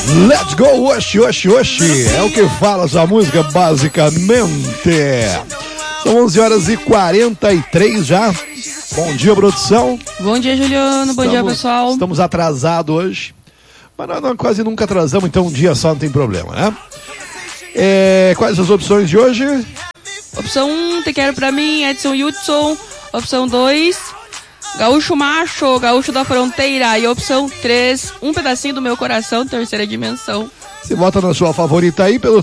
Let's go, oxi, oxi, oxi. É o que fala essa música, basicamente. São 11h43 já. Bom dia, produção. Bom dia, Juliano. Bom dia, pessoal. Estamos atrasados hoje. Mas nós quase nunca atrasamos, então um dia só não tem problema, né? Quais as opções de hoje? Opção 1, Te Quero Pra Mim, Edson Hudson. Opção 2, Gaúcho Macho, Gaúcho da Fronteira. E opção 3, Um Pedacinho do Meu Coração, Terceira Dimensão. Você vota na sua favorita aí pelo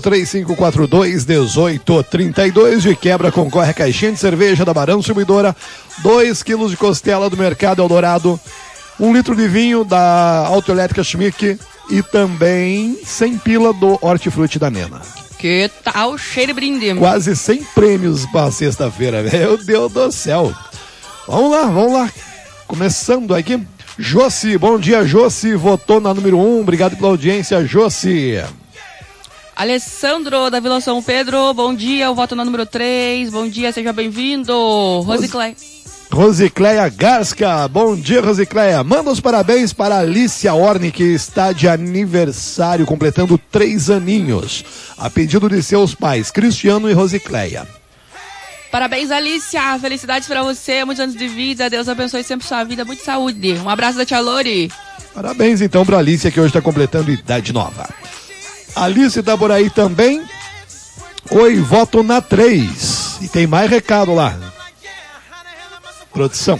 3542-1832. De quebra concorre a caixinha de cerveja da Barão Distribuidora, 2 quilos de costela do Mercado Eldorado, 1 litro de vinho da Autoelétrica Schmick e também 100 pila do Hortifruti da Nena. Que tal cheiro de brinde? Quase 100 prêmios para sexta-feira, meu Deus do céu. Vamos lá. Começando aqui. Josi, bom dia, Josi. Votou na número 1. Obrigado pela audiência, Josi. Alessandro, da Vila São Pedro, bom dia. Eu voto na número 3. Bom dia, seja bem-vindo. Rosicléia Gasca, bom dia, Rosicléia. Manda os parabéns para Alicia Orne, que está de aniversário, completando 3 aninhos. A pedido de seus pais, Cristiano e Rosicléia. Parabéns, Alicia. Felicidades para você, muitos anos de vida. Deus abençoe sempre sua vida, muita saúde. Um abraço da tia Lori. Parabéns, então, para Alicia, que hoje está completando idade nova. Alice está por aí também. Oi, voto na 3. E tem mais recado lá. Produção.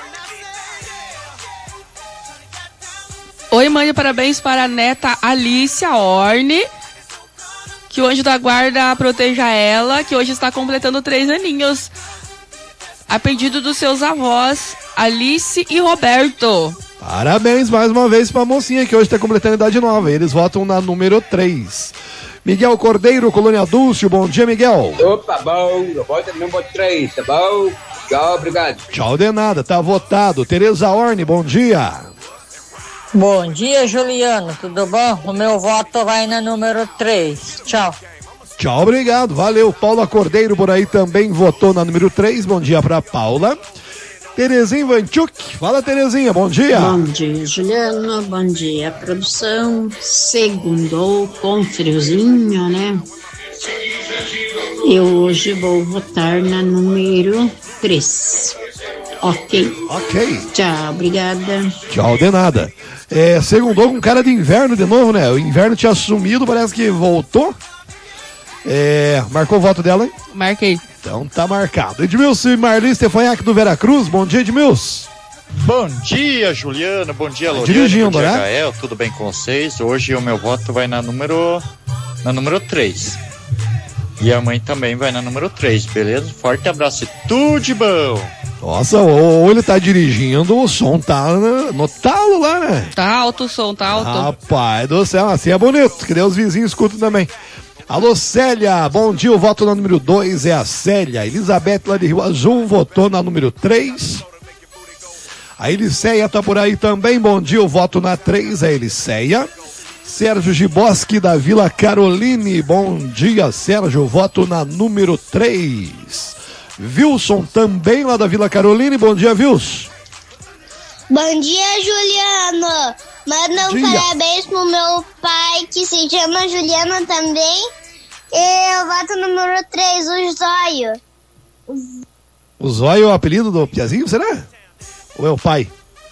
Oi, mãe, parabéns para a neta Alicia Orne. Que o anjo da guarda proteja ela, que hoje está completando 3 aninhos. A pedido dos seus avós, Alice e Roberto. Parabéns mais uma vez para a mocinha, que hoje está completando idade nova. Eles votam na número 3. Miguel Cordeiro, Colônia Dulce, bom dia, Miguel. Opa, bom, eu voto no número 3, tá bom? Tchau, obrigado. Tchau de nada, tá votado. Tereza Orne, bom dia. Bom dia, Juliano, tudo bom? O meu voto vai na número 3. Tchau. Tchau, obrigado, valeu. Paula Cordeiro por aí também votou na número 3. Bom dia pra Paula. Terezinha Vanchuk, fala, Terezinha, bom dia. Bom dia, Juliano, bom dia, produção. Segundou com friozinho, né? Eu hoje vou votar na número 3. Ok. Tchau, obrigada. Tchau de nada. Segundou com cara de inverno de novo, né? O inverno tinha sumido, parece que voltou. Marcou o voto dela, hein? Marquei. Então tá marcado. Edmilson e Marli Stefanhac do Veracruz. Bom dia, Edmilson. Bom dia, Juliano. Bom dia, Loriane. Dirigindo, bom dia, né? Gael. Tudo bem com vocês? Hoje o meu voto vai na número 3. E a mãe também vai na número 3, beleza? Forte abraço e tudo de bom. Nossa, ou ele tá dirigindo, o som tá no talo lá, né? Tá alto o som, tá alto. Rapaz do céu, assim é bonito, que os vizinhos escutam também. Alô, Célia, bom dia, o voto na número 2 é a Célia. Elizabeth lá de Rio Azul votou na número 3. A Eliceia tá por aí também, bom dia, o voto na 3 é a Eliceia. Sérgio Giboski da Vila Caroline, bom dia, Sérgio, voto na número 3. Wilson também lá da Vila Caroline, bom dia, Wilson. Bom dia, Juliano. Manda um parabéns pro meu pai, que se chama Juliano também. Eu voto no número 3, o Zóio. O Zóio é o apelido do Piazinho, será? Ou é o pai?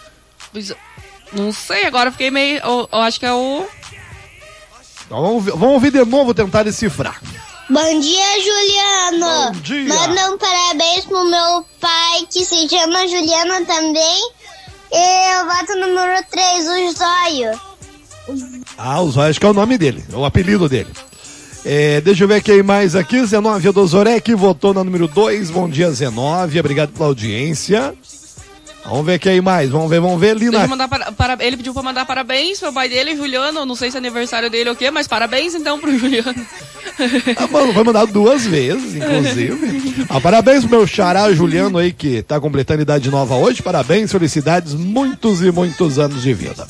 Não sei, agora fiquei meio... Eu acho que é o... Então, vamos ouvir de novo, tentar decifrar. Bom dia, Juliano. Bom dia. Manda um parabéns pro meu pai, que se chama Juliano também. Eu voto no número 3, o Zóio. O Zóio acho que é o nome dele, é o apelido dele. Deixa eu ver quem mais aqui. Zenóvia Dozorek votou na número 2. Bom dia, Zenóvia, obrigado pela audiência. Vamos ver quem mais, vamos ver. Lina. Ele pediu pra mandar parabéns pro pai dele, Juliano. Não sei se é aniversário dele ou o quê, mas parabéns então pro Juliano. Mano, vai mandar 2 vezes, inclusive. Parabéns pro meu xará Juliano aí, que tá completando idade nova hoje. Parabéns, felicidades, muitos e muitos anos de vida.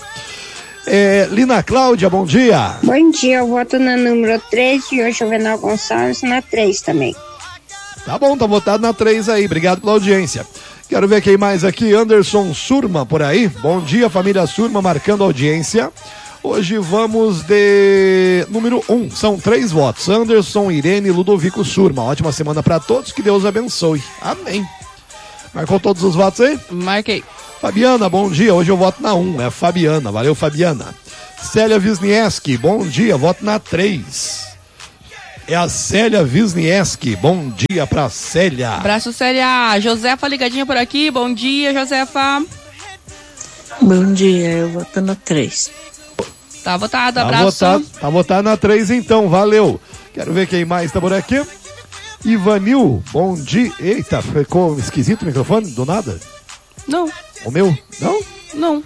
Lina Cláudia, bom dia. Bom dia, eu voto na número 3 e o Juvenal Gonçalves na 3 também. Tá bom, tá votado na 3 aí, obrigado pela audiência. Quero ver quem mais aqui, Anderson Surma por aí. Bom dia, família Surma, marcando audiência. Hoje vamos de número 1. São 3 votos. Anderson, Irene, Ludovico, Surma. Ótima semana para todos. Que Deus abençoe. Amém. Marcou todos os votos aí? Marquei. Fabiana, bom dia. Hoje eu voto na 1. É a Fabiana. Valeu, Fabiana. Célia Wisniewski, bom dia. Voto na 3. É a Célia Wisniewski. Bom dia pra Célia. Abraço, Célia. Josefa ligadinha por aqui. Bom dia, Josefa. Bom dia, eu voto no 3. Tá votado, abraço. Tá votado na 3 então, valeu. Quero ver quem mais tá por aqui. Ivanil, bom dia. Eita, ficou esquisito o microfone, do nada? Não. O meu? Não? Não.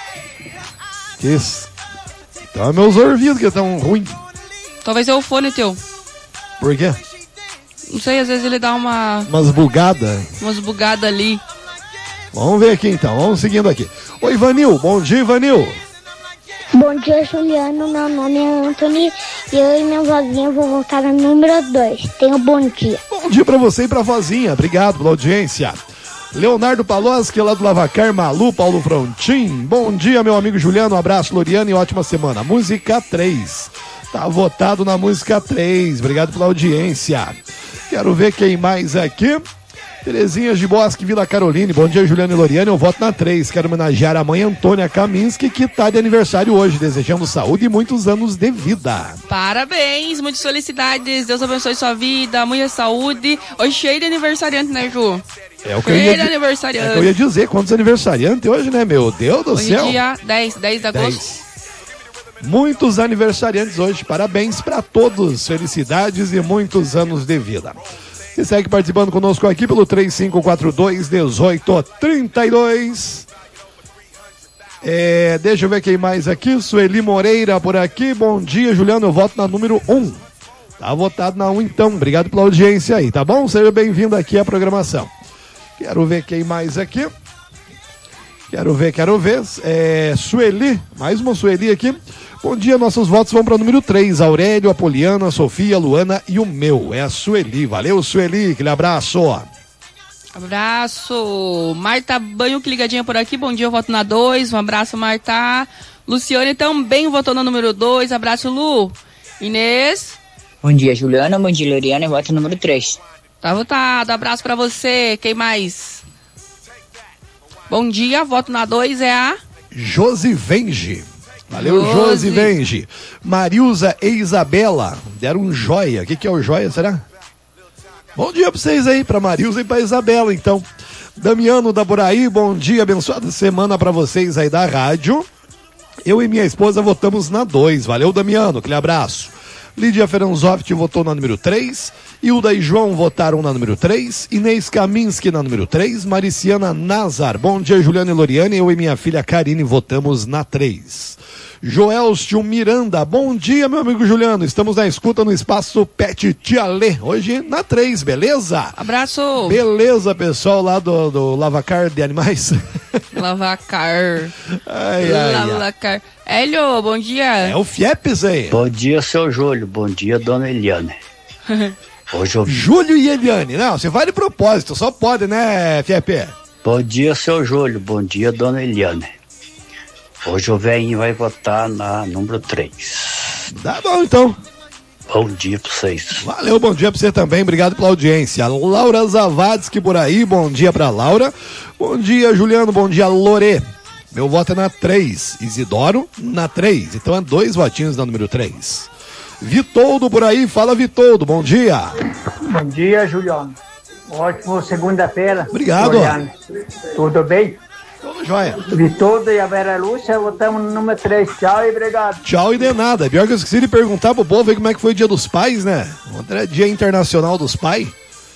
Então é meus ouvidos que estão ruins. Talvez é o fone teu. Por quê? Não sei, às vezes ele dá umas bugadas. Umas bugadas ali. Vamos ver aqui então, vamos seguindo aqui. Oi, Ivanil, bom dia, Ivanil. Bom dia, Juliano. Meu nome é Anthony e eu e minha vozinha vou voltar no número 2. Tenha um bom dia. Bom dia pra você e pra vozinha. Obrigado pela audiência. Leonardo Paloski, lá do Lavacar, Malu, Paulo Frontin. Bom dia, meu amigo Juliano. Um abraço, Loriano, e ótima semana. Música 3. Tá votado na música 3. Obrigado pela audiência. Quero ver quem mais aqui. Terezinha de Bosque, Vila Caroline. Bom dia, Juliano e Loriano. Eu voto na 3. Quero homenagear a mãe Antônia Kaminski, que tá de aniversário hoje. Desejando saúde e muitos anos de vida. Parabéns, muitas felicidades. Deus abençoe sua vida, muita saúde. Hoje cheio de aniversariante, né, Ju? É o que eu ia dizer. Quantos aniversariantes hoje, né, meu Deus do céu? Hoje dia 10 de agosto. Muitos aniversariantes hoje. Parabéns pra todos. Felicidades e muitos anos de vida. E segue participando conosco aqui pelo 3542-1832. Deixa eu ver quem mais aqui. Sueli Moreira por aqui. Bom dia, Juliano. Eu voto na número 1. Tá votado na 1 então. Obrigado pela audiência aí, tá bom? Seja bem-vindo aqui à programação. Quero ver quem mais aqui. Quero ver. Sueli. Mais uma Sueli aqui. Bom dia, nossos votos vão para o número 3, Aurélio, Apoliana, Sofia, Luana e o meu, é a Sueli. Valeu, Sueli, aquele abraço. Abraço. Marta Banho, que ligadinha por aqui, bom dia, eu voto na 2, um abraço, Marta. Luciane também votou no número 2, abraço, Lu. Inês. Bom dia, Juliana, bom dia, Loriana, eu voto no número 3. Tá votado, abraço pra você, quem mais? Bom dia, voto na 2 é a... Josivenge. Valeu, Josivenge. Marilza e Isabela deram um joia. O que é o joia, será? Bom dia pra vocês aí, pra Marilza e pra Isabela, então. Damiano da Boraí, bom dia, abençoada semana pra vocês aí da rádio. Eu e minha esposa votamos na 2. Valeu, Damiano, aquele abraço. Lídia Feranzoft votou na número 3. Hilda e João votaram na número 3. Inês Kaminski na número 3. Mariciana Nazar. Bom dia, Juliano e Loriane. Eu e minha filha Karine votamos na 3. Joelcio Miranda. Bom dia, meu amigo Juliano. Estamos na escuta no espaço Pet Tia Lê. Hoje na 3, beleza? Abraço. Beleza, pessoal lá do Lavacar de Animais. Lavacar. Lavacar. Hélio, bom dia. É o Fiepes aí. Bom dia, seu Júlio. Bom dia, dona Eliane. Hoje eu... Júlio e Eliane. Não, você vai de propósito, só pode, né, Fiepe? Bom dia, seu Júlio. Bom dia, dona Eliane. Hoje o velhinho vai votar na número 3. Tá bom, então. Bom dia pra vocês. Valeu, bom dia pra você também. Obrigado pela audiência. Laura Zavadski por aí. Bom dia pra Laura. Bom dia, Juliano. Bom dia, Lorê. Meu voto é na 3. Isidoro na 3. Então é 2 votinhos na número 3. Vitoldo por aí. Fala, Vitoldo. Bom dia. Bom dia, Juliano. Ótimo segunda-feira. Obrigado. Juliano. Tudo bem? Tudo jóia. Vitoldo e a Vera Lúcia, votamos no número 3. Tchau e obrigado. Tchau e de nada. Pior que eu esqueci de perguntar pro povo aí como é que foi o Dia dos Pais, né? Ontem é Dia Internacional dos Pais.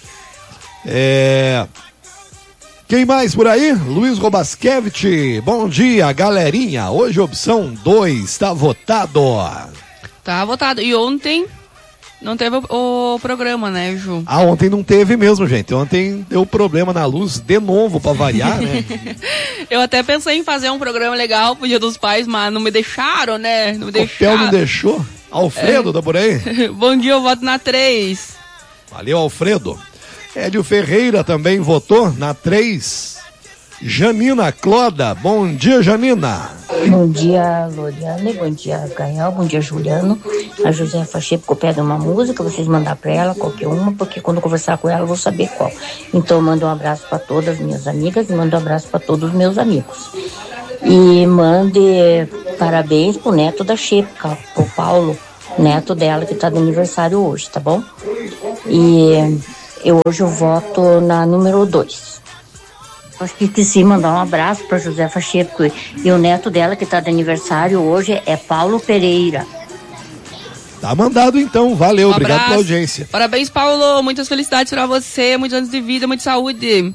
Quem mais por aí? Luiz Robaskevich. Bom dia, galerinha. Hoje opção 2, tá votado. Tá votado. E ontem não teve o programa, né, Ju? Ah, ontem não teve mesmo, gente. Ontem deu problema na luz de novo, pra variar, né? Eu até pensei em fazer um programa legal pro Dia dos Pais, mas não me deixaram, né? Não me deixaram. O Pel não deixou? Alfredo, tá por aí? Bom dia, eu voto na 3. Valeu, Alfredo. Hélio Ferreira também votou na 3. Janina Cloda, bom dia, Janina. Bom dia, Loriane, bom dia, Gael, bom dia, Juliano. A Josefa Chepo pede uma música, vocês mandar pra ela qualquer uma, porque quando eu conversar com ela eu vou saber qual. Então mando um abraço para todas as minhas amigas e mando um abraço para todos os meus amigos. E mande parabéns pro neto da Chepo, pro Paulo, neto dela que tá de aniversário hoje, tá bom? E hoje eu voto na número 2. Acho que esqueci mandar um abraço para Josefa Chepo e o neto dela que está de aniversário hoje é Paulo Pereira. Tá mandado então, valeu, obrigado pela audiência. Parabéns, Paulo, muitas felicidades para você, muitos anos de vida, muita saúde.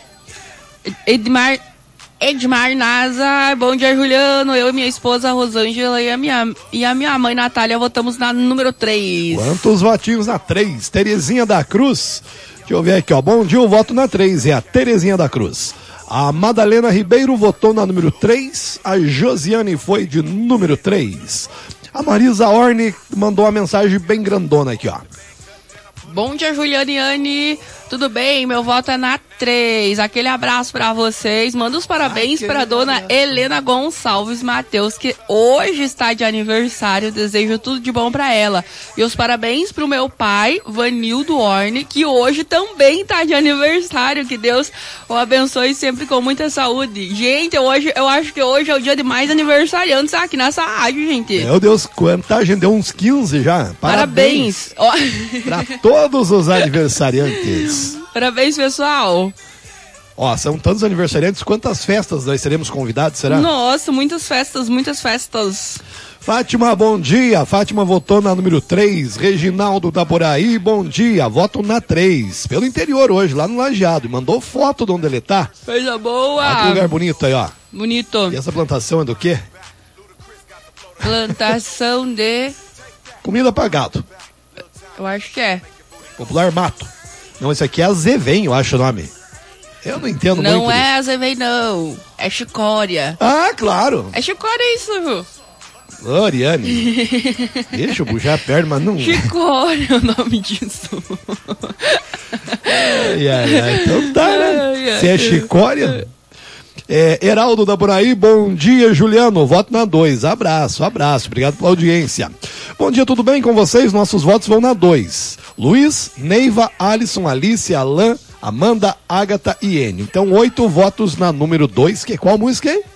Edmar Nazar, bom dia, Juliano. Eu e minha esposa Rosângela e a minha mãe Natália votamos na número 3. Quantos votinhos na 3? Terezinha da Cruz. Deixa eu ver aqui, ó. Bom dia, eu voto na 3. É a Terezinha da Cruz. A Madalena Ribeiro votou na número 3. A Josiane foi de número 3. A Marisa Orne mandou uma mensagem bem grandona aqui, ó. Bom dia, Juliane e Anne. Tudo bem? Meu voto é na 3. Aquele abraço pra vocês. Manda os parabéns pra dona Helena Gonçalves Mateus, que hoje está de aniversário. Desejo tudo de bom pra ela. E os parabéns pro meu pai, Vanildo Orne, que hoje também tá de aniversário. Que Deus o abençoe sempre com muita saúde. Gente, eu acho que hoje é o dia de mais aniversariantes aqui nessa rádio, gente. Meu Deus, quanta gente, deu uns 15 já. Parabéns. Pra todos os aniversariantes. Parabéns, pessoal. Ó, são tantos aniversariantes, quantas festas nós seremos convidados, será? Nossa, muitas festas, muitas festas. Fátima, bom dia. Fátima votou na número 3. Reginaldo da Boraí, bom dia. Voto na 3. Pelo interior hoje, lá no Lajeado. E mandou foto de onde ele tá. Coisa boa. Olha que lugar bonito aí, ó. Bonito. E essa plantação é do quê? Plantação de... comida pra gado. Eu acho que é. Popular mato. Não, esse aqui é azevém, eu acho o nome. Eu não entendo muito. Não é azevém, não. É chicória. Ah, claro. É chicória isso, Ju. Loriane. Deixa eu puxar a perna, mas não... Chicória é o nome disso. Ai. Então tá, né? Se é chicória... Heraldo da Boraí, bom dia, Juliano, voto na 2, abraço, obrigado pela audiência. Bom dia, tudo bem com vocês? Nossos votos vão na 2, Luiz, Neiva, Alisson, Alice, Alain, Amanda, Ágata e Enio. Então 8 votos na número 2, que é qual música, hein?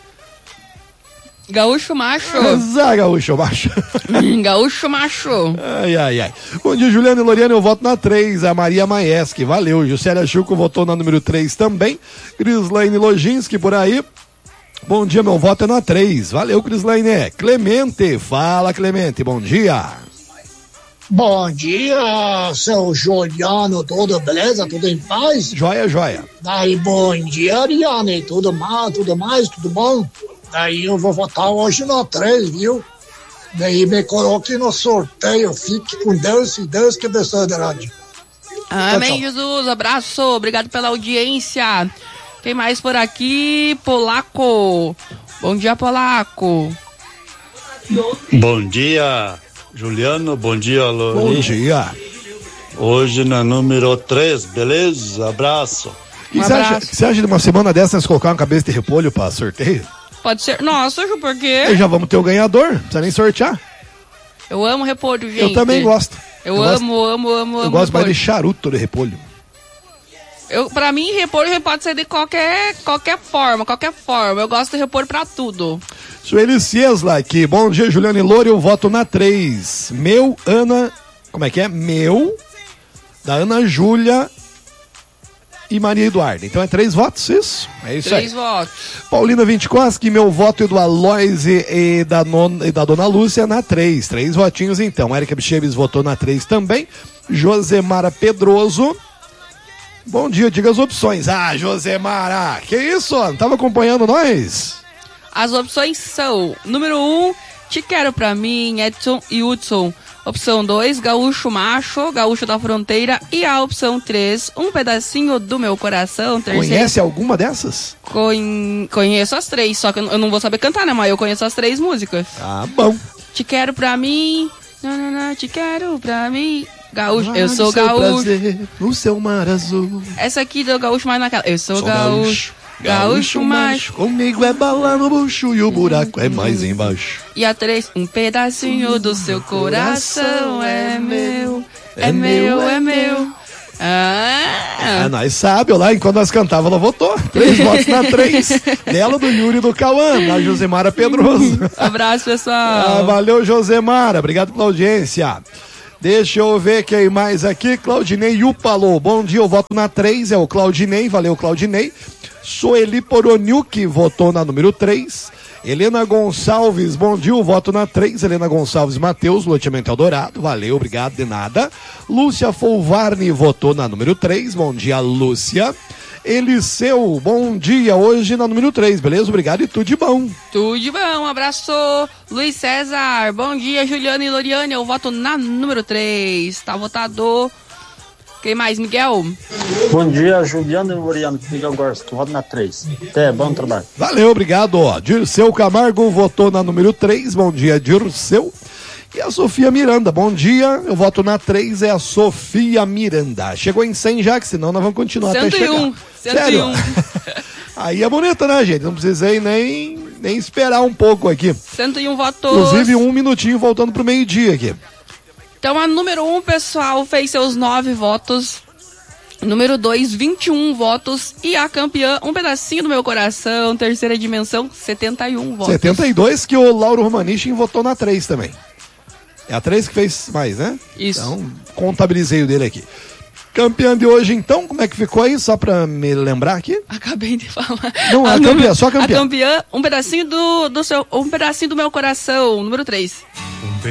Gaúcho Macho. Gaúcho Macho. Gaúcho Macho. Ai. Bom dia, Juliano e Loriane, eu voto na 3, a Maria Maeschi, valeu. Juscelia Chuco votou na número 3 também. Crislaine Lojinski por aí. Bom dia, meu voto é na 3, valeu, Crislaine. Clemente, fala, Clemente, bom dia. Bom dia, seu Juliano, tudo beleza? Tudo em paz? Joia. Daí, bom dia, Ariane, tudo bom? Daí eu vou votar hoje na 3, viu? Daí me coloque no sorteio. Fique com Deus e Deus que abençoe a rádio. Amém, Jesus. Abraço. Obrigado pela audiência. Quem mais por aqui? Polaco. Bom dia, Polaco. Bom dia, Juliano. Bom dia, Lori. Bom dia. Hoje na número 3, beleza? Abraço. E você acha de uma semana dessa nós colocar uma cabeça de repolho para sorteio? Pode ser. Nossa, Ju, por quê? E já vamos ter o ganhador, não precisa nem sortear. Eu amo repolho, gente. Eu também gosto. Eu amo Eu gosto mais de charuto de repolho. Pra mim, repolho pode ser de qualquer forma. Eu gosto de repolho pra tudo. Sueli Ciesla aqui. Bom dia, Juliano e Loura, eu voto na 3. Meu, Ana... Como é que é? Meu, da Ana Júlia... e Maria Eduarda. Então é 3 votos, isso? É isso 3 aí. votos. Paulina Vintikoski, meu voto é do Aloise e da Dona Lúcia na 3. 3 votinhos então. Érica Bicheves votou na 3 também. Josemara Pedroso. Bom dia, diga as opções. Ah, Josemara, que isso? Não tava acompanhando nós? As opções são: número 1, Te Quero Pra Mim, Edson e Hudson. Opção 2, Gaúcho Macho, Gaúcho da Fronteira. E a opção 3, Um Pedacinho do Meu Coração. Conhece alguma dessas? Conheço as 3, só que eu não vou saber cantar, né? Mas eu conheço as 3 músicas. Ah, bom. Te Quero Pra Mim, Te Quero Pra Mim. Gaúcho, eu sou gaúcho. Prazer, no seu mar azul. Essa aqui do Gaúcho mais naquela. Eu sou gaúcho. gaúcho macho. Comigo é bala no bucho e o buraco é mais embaixo. E a 3, um pedacinho do seu coração é meu, é meu, é meu. Nós sabemos, lá enquanto nós cantávamos, ela votou. 3 votos na 3. Dela, do Yuri e do Cauã, da Josemara Pedroso. Abraço, pessoal. Valeu, Josemara. Obrigado pela audiência. Deixa eu ver quem mais aqui. Claudinei Upalo. Bom dia, eu voto na 3. É o Claudinei. Valeu, Claudinei. Soeli Poroniuk votou na número 3. Helena Gonçalves, bom dia, eu voto na 3. Helena Gonçalves Mateus, loteamento Eldorado, valeu, obrigado, de nada. Lúcia Folvarni votou na número 3, bom dia, Lúcia. Eliseu, bom dia, hoje na número 3, beleza? Obrigado e tudo de bom. Tudo de bom, um abraço. Luiz César, bom dia, Juliana e Loriane, eu voto na número 3, tá votado. Quem mais, Miguel? Bom dia, Juliano e Loriano, Miguel Gorski, que voto na 3. Até, bom trabalho. Valeu, obrigado. Dirceu Camargo votou na número 3, bom dia, Dirceu. E a Sofia Miranda, bom dia, eu voto na 3, é a Sofia Miranda. Chegou em 100 já, que senão nós vamos continuar 101, até chegar. 101. Sério? Aí é bonita, né, gente? Não precisei nem esperar um pouco aqui. 101 votos. Inclusive 1 minutinho voltando pro meio-dia aqui. Então a número 1, pessoal, fez seus 9 votos. Número 2, 21 votos. E a campeã, um pedacinho do meu coração, terceira dimensão, 71 votos. 72, que o Lauro Romanichin votou na 3 também. É a 3 que fez mais, né? Isso. Então, contabilizei o dele aqui. Campeã de hoje, então, como é que ficou aí? Só pra me lembrar aqui. Acabei de falar. Não, a campeã, só a campeã. A campeã, um pedacinho do meu coração, número 3.